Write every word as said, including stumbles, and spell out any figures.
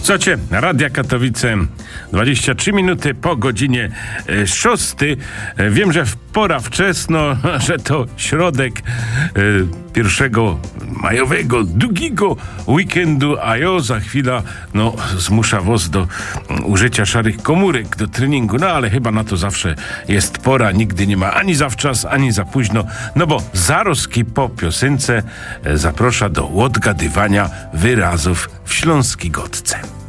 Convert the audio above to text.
Słuchajcie, Radia Katowice, dwadzieścia trzy minuty po godzinie e, szóstej. E, wiem, że w pora wczesno, że to środek e, pierwszego majowego, długiego weekendu, a jo za chwilę no, zmusza was do um, użycia szarych komórek do treningu. No ale chyba na to zawsze jest pora, nigdy nie ma ani za wczas, ani za późno, no bo Zaroski po piosence e, zaprasza do odgadywania wyrazów w śląskiej gotce.